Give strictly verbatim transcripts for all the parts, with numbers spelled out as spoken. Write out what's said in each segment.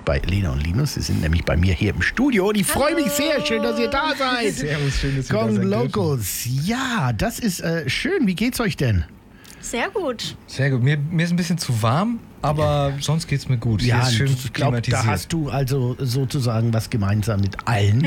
heute bei Lena und Linus. Sie sind nämlich bei mir hier im Studio und ich freue mich sehr. Schön, dass ihr da seid. Servus, schön, dass ihr Gong da seid. Locals. Ja, das ist äh, schön. Wie geht's euch denn? Sehr gut. Sehr gut. Mir, mir ist ein bisschen zu warm, aber sonst geht's mir gut. Ja, Hier ist schön ich glaube, da hast du also sozusagen was gemeinsam mit allen.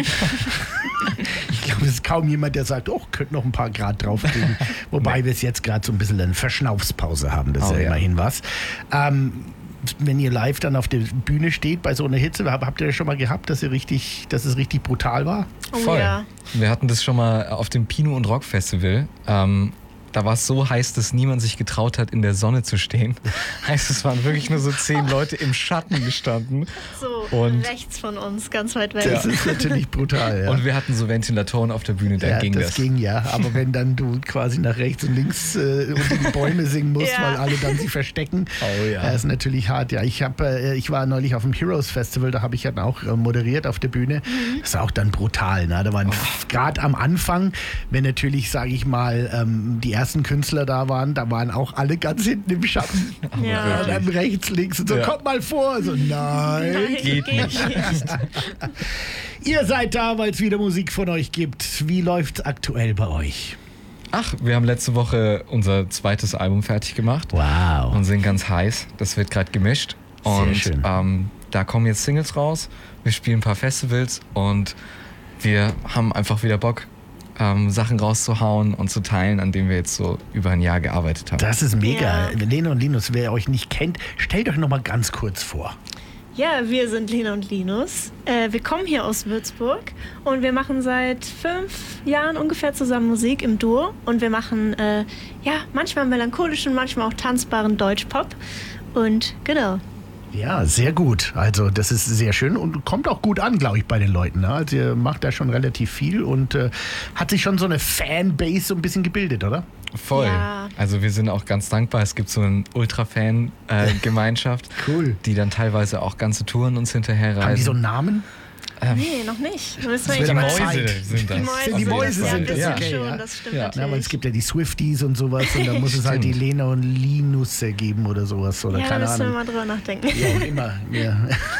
Ich glaube, es ist kaum jemand, der sagt, oh, könnte noch ein paar Grad draufkriegen. Wobei wir es jetzt gerade so ein bisschen eine Verschnaufspause haben. Das ist Oh, ja, ja. immerhin was. Ähm, wenn ihr live dann auf der Bühne steht bei so einer Hitze, hab, habt ihr das schon mal gehabt, dass, ihr richtig, dass es richtig brutal war? Oh Voll. ja. Wir hatten das schon mal auf dem Pino und Rock Festival. Ähm, Da war es so heiß, dass niemand sich getraut hat, in der Sonne zu stehen. Heißt, es waren wirklich nur so zehn Leute im Schatten gestanden. So Und- rechts von uns, ganz weit weg. Das ist natürlich brutal. Ja. Und wir hatten so Ventilatoren auf der Bühne, da ja, ging das. das. ging ja, aber wenn dann du quasi nach rechts und links äh, unter die Bäume singen musst, Ja. weil alle dann sich verstecken, Oh ja. das ist natürlich hart. Ja, ich habe, äh, ich war neulich auf dem Heroes Festival, da habe ich dann auch äh, moderiert auf der Bühne. Mhm. Das war auch dann brutal. Ne? Da waren gerade am Anfang, wenn natürlich, sage ich mal, ähm, die ersten Künstler da waren, da waren auch alle ganz hinten im Schatten. Ja. Und dann rechts, links und so, Ja. kommt mal vor. So, nein. Nein, geht nicht. Ihr seid da, weil es wieder Musik von euch gibt. Wie läuft's aktuell bei euch? Ach, wir haben letzte Woche unser zweites Album fertig gemacht Wow. und sind ganz heiß. Das wird gerade gemischt. Sehr Und schön. Ähm, da kommen jetzt Singles raus. Wir spielen ein paar Festivals und wir haben einfach wieder Bock, ähm, Sachen rauszuhauen und zu teilen, an denen wir jetzt so über ein Jahr gearbeitet haben. Das ist mega. Ja. Lena und Linus, wer euch nicht kennt, stellt euch noch mal ganz kurz vor. Ja, wir sind Lena und Linus. Äh, wir kommen hier aus Würzburg und wir machen seit fünf Jahren ungefähr zusammen Musik im Duo. Und wir machen äh, ja manchmal melancholischen, manchmal auch tanzbaren Deutschpop. Und genau. Ja, sehr gut. Also das ist sehr schön und kommt auch gut an, glaube ich, bei den Leuten. Ne? Also ihr macht da schon relativ viel und äh, hat sich schon so eine Fanbase so ein bisschen gebildet, oder? Voll. Ja. Also wir sind auch ganz dankbar. Es gibt so eine Ultra-Fan-Gemeinschaft, Cool. die dann teilweise auch ganze Touren uns hinterherreisen. Haben die so einen Namen? Nee, noch nicht. Das Das wir wird eigentlich mal mal- Zeit. sind das. Die Mäuse, Die Mäuse das, sind ja, das, ein okay, bisschen schon, ja. das stimmt Ja. natürlich. Ja, aber es gibt ja die Swifties und sowas und da muss es halt die Stimmt. Lena und Linusse geben oder sowas oder ja, da keine müssen wir Ahnung. mal drüber nachdenken. Wie auch immer. Ja,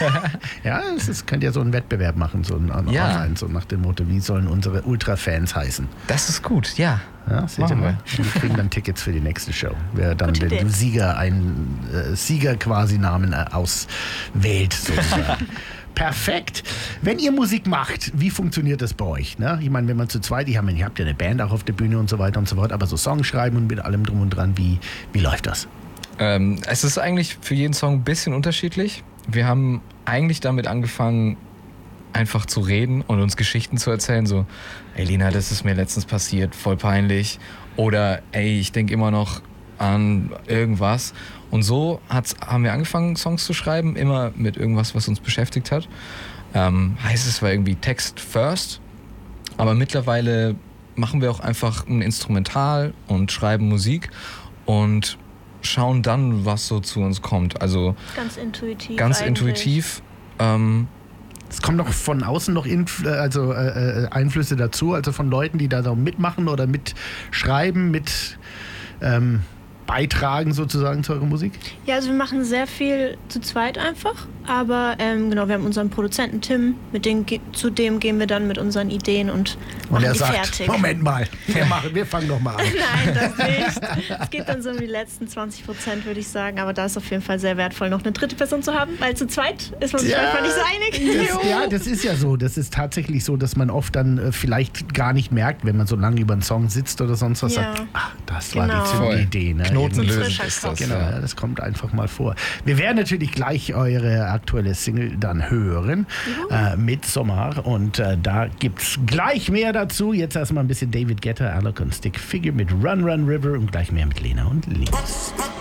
ja es ist, könnt ja so einen Wettbewerb machen, so ein Ja. Online, so nach dem Motto, wie sollen unsere Ultra-Fans heißen? Das ist gut, ja. Ja, seht ihr Machen mal. Wir kriegen dann Tickets für die nächste Show. Wer dann Gute den Idee. Sieger, einen äh, Sieger quasi Namen äh, auswählt, sozusagen. Perfekt. Wenn ihr Musik macht, wie funktioniert das bei euch? Ne? Ich meine, wenn man zu zweit, ich hab, ihr habt ja eine Band auch auf der Bühne und so weiter und so fort, aber so Songs schreiben und mit allem drum und dran, wie, wie läuft das? Ähm, es ist eigentlich für jeden Song ein bisschen unterschiedlich. Wir haben eigentlich damit angefangen, einfach zu reden und uns Geschichten zu erzählen. So, ey Lena, das ist mir letztens passiert, voll peinlich. Oder ey, ich denke immer noch an irgendwas. Und so hat's, haben wir angefangen, Songs zu schreiben, immer mit irgendwas, was uns beschäftigt hat. Ähm, heißt es war irgendwie Text first, aber mittlerweile machen wir auch einfach ein Instrumental und schreiben Musik und schauen dann, was so zu uns kommt. Also Ganz intuitiv. ganz eigentlich. intuitiv. Ähm, Es kommen noch von außen noch Infl- also, äh, äh, Einflüsse dazu, also von Leuten, die da so mitmachen oder mitschreiben, mit ähm, beitragen sozusagen zu eurer Musik? Ja, also wir machen sehr viel zu zweit einfach, aber ähm, genau, wir haben unseren Produzenten Tim, mit dem, ge- zu dem gehen wir dann mit unseren Ideen und Und machen er die sagt, fertig. Moment mal, wir, machen, wir fangen doch mal an. Nein, das nicht. Es geht dann so um die letzten zwanzig Prozent, würde ich sagen, aber da ist auf jeden Fall sehr wertvoll, noch eine dritte Person zu haben, weil zu zweit ist man sich Ja, einfach nicht so einig. Das, ja, das ist ja so. Das ist tatsächlich so, dass man oft dann äh, vielleicht gar nicht merkt, wenn man so lange über einen Song sitzt oder sonst was, Ja. sagt, ach, das war Genau. die zündende Voll. Idee. Ne? Knoten So ein lösen frischer ist das. Kopf. Genau, Ja. ja, das kommt einfach mal vor. Wir werden natürlich gleich eure aktuelle Single dann hören, äh, Midsommar. Und äh, da gibt es gleich mehr dazu. Jetzt erstmal ein bisschen David Guetta, Alok und Stick Figure mit Run Run River und gleich mehr mit Lena und Linus.